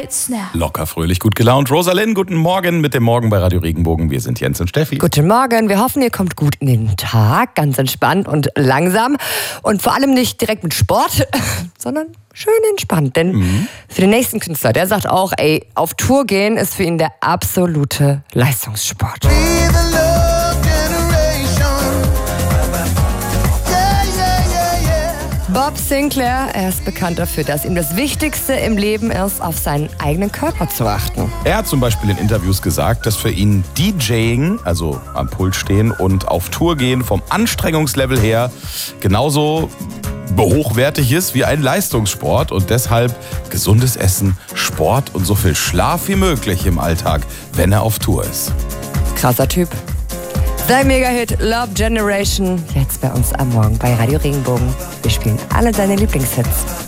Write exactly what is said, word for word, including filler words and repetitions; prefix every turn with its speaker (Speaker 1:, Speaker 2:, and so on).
Speaker 1: It's now.
Speaker 2: Locker, fröhlich, gut gelaunt. Rosalind, guten Morgen mit dem Morgen bei Radio Regenbogen. Wir sind Jens und Steffi.
Speaker 3: Guten Morgen. Wir hoffen, ihr kommt gut in den Tag, ganz entspannt und langsam. Und vor allem nicht direkt mit Sport, sondern schön entspannt. Denn mhm. für den nächsten Künstler, der sagt auch, ey, auf Tour gehen ist für ihn der absolute Leistungssport. Bob Sinclair, er ist bekannt dafür, dass ihm das Wichtigste im Leben ist, auf seinen eigenen Körper zu achten.
Speaker 2: Er hat zum Beispiel in Interviews gesagt, dass für ihn DJing, also am Pult stehen und auf Tour gehen, vom Anstrengungslevel her genauso hochwertig ist wie ein Leistungssport und deshalb gesundes Essen, Sport und so viel Schlaf wie möglich im Alltag, wenn er auf Tour ist.
Speaker 3: Krasser Typ. Sein Mega-Hit Love Generation, jetzt bei uns am Morgen bei Radio Regenbogen. Wir spielen alle seine Lieblingshits.